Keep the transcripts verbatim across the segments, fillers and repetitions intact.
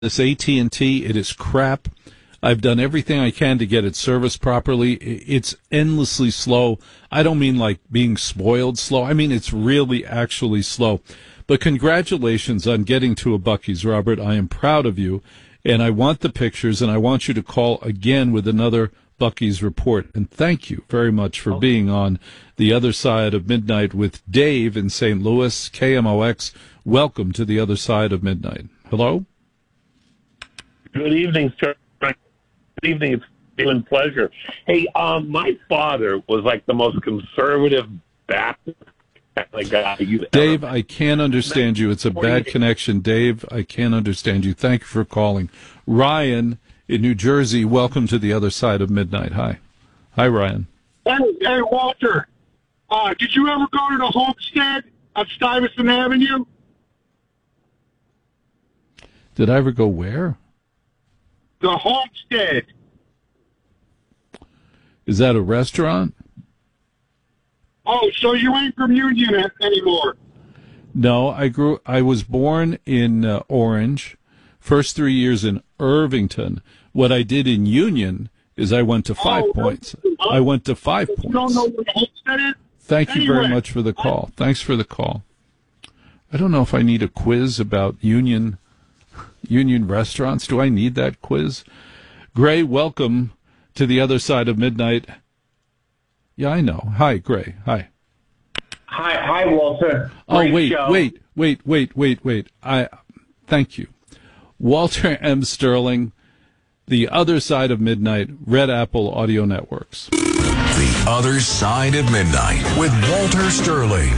this A T and T. It is crap. I've done everything I can to get it serviced properly. It's endlessly slow. I don't mean like being spoiled slow. I mean it's really actually slow. But congratulations on getting to a Buc-ee's, Robert. I am proud of you, and I want the pictures, and I want you to call again with another Buc-ee's report. And thank you very much for being on the other side of midnight with Dave in Saint Louis, K M O X. Welcome to the other side of midnight. Hello? Good evening, sir. Good evening. It's been a pleasure. Hey, um, my father was like the most conservative Baptist guy you've Dave, ever I can't understand you. It's a bad connection. Dave, I can't understand you. Thank you for calling. Ryan in New Jersey, welcome to the other side of midnight. Hi. Hi, Ryan. Hey, hey Walter. Uh, did you ever go to the Homestead on Stuyvesant Avenue? Did I ever go where? The Homestead. Is that a restaurant? Oh, so you ain't from Union anymore? No, I grew. I was born in uh, Orange. First three years in Irvington. What I did in Union is I went to Five oh, Points. I went to Five you Points. You don't know where the Homestead is? Thank anyway, you very much for the call. Thanks for the call. I don't know if I need a quiz about Union Union restaurants. Do I need that quiz? Gray, welcome to the other side of midnight. Yeah, I know. Hi, Gray. Hi. Hi, hi, Walter. Oh, Great wait, show. wait, wait, wait, wait, wait. I thank you. Walter M. Sterling, the other side of midnight, Red Apple Audio Networks. The Other Side of Midnight with Walter Sterling.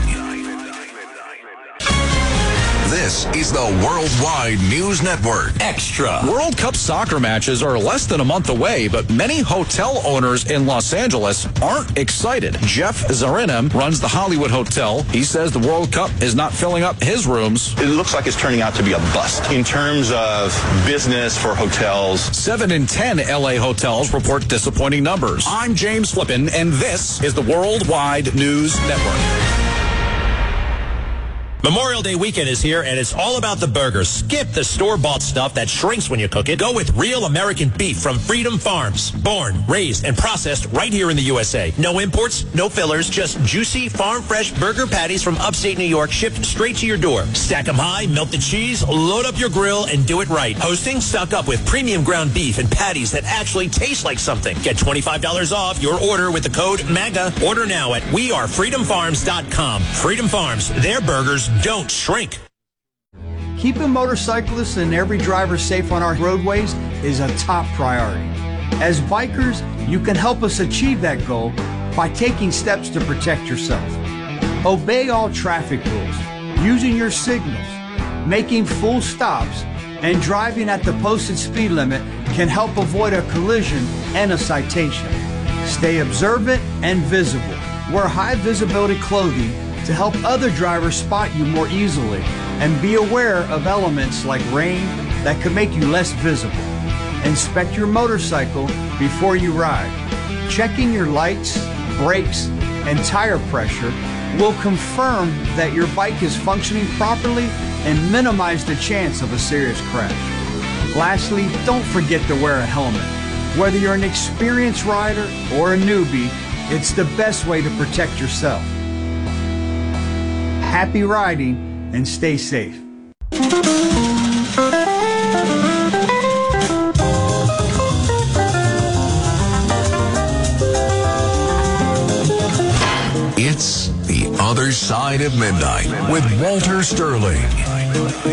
This is the Worldwide News Network. Extra. World Cup soccer matches are less than a month away, but many hotel owners in Los Angeles aren't excited. Jeff Zarinem runs the Hollywood Hotel. He says the World Cup is not filling up his rooms. It looks like it's turning out to be a bust in terms of business for hotels. Seven in ten L A hotels report disappointing numbers. I'm James Flippin, and this is the Worldwide News Network. Memorial Day weekend is here, and it's all about the burgers. Skip the store-bought stuff that shrinks when you cook it. Go with real American beef from Freedom Farms. Born, raised, and processed right here in the U S A. No imports, no fillers, just juicy, farm-fresh burger patties from upstate New York shipped straight to your door. Stack them high, melt the cheese, load up your grill, and do it right. Hosting? Stock up with premium ground beef and patties that actually taste like something. Get twenty-five dollars off your order with the code MAGA. Order now at we are freedom farms dot com. Freedom Farms, their burgers don't shrink. Keeping motorcyclists and every driver safe on our roadways is a top priority. As bikers, you can help us achieve that goal by taking steps to protect yourself. Obey all traffic rules, using your signals, making full stops, and driving at the posted speed limit can help avoid a collision and a citation. Stay observant and visible. Wear high visibility clothing to help other drivers spot you more easily, and be aware of elements like rain that could make you less visible. Inspect your motorcycle before you ride. Checking your lights, brakes, and tire pressure will confirm that your bike is functioning properly and minimize the chance of a serious crash. Lastly, don't forget to wear a helmet. Whether you're an experienced rider or a newbie, it's the best way to protect yourself. Happy riding and stay safe. It's The Other Side of Midnight with Walter Sterling.